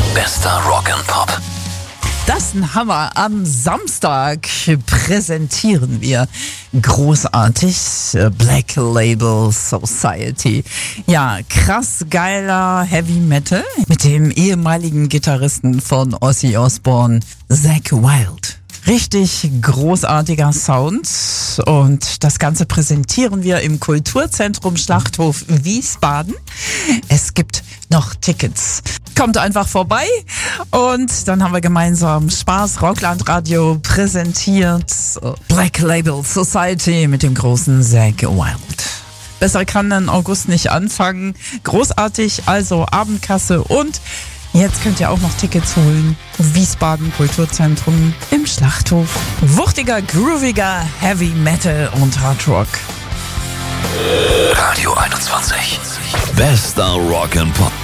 Bester Rock and Pop. Das ist ein Hammer. Am Samstag präsentieren wir großartig Black Label Society. Ja, krass geiler Heavy Metal mit dem ehemaligen Gitarristen von Ozzy Osbourne, Zakk Wylde. Richtig großartiger Sound und das Ganze präsentieren wir im Kulturzentrum Schlachthof Wiesbaden. Es gibt noch Tickets. Kommt einfach vorbei und dann haben wir gemeinsam Spaß. Rockland Radio präsentiert Black Label Society mit dem großen Zakk Wylde. Besser kann dann August nicht anfangen. Großartig, also Abendkasse und jetzt könnt ihr auch noch Tickets holen. Wiesbaden Kulturzentrum im Schlachthof. Wuchtiger, grooviger Heavy Metal und Hard Rock. Radio 21. Bester Rock and Pop.